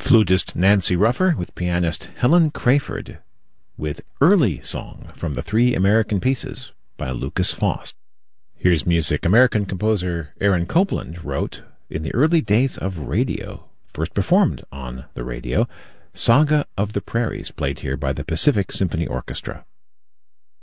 Flutist Nancy Ruffer with pianist Helen Crayford with Early Song from the Three American Pieces by Lukas Foss. Here's music American composer Aaron Copland wrote in the early days of radio, first performed on the radio, Saga of the Prairies, played here by the Pacific Symphony Orchestra.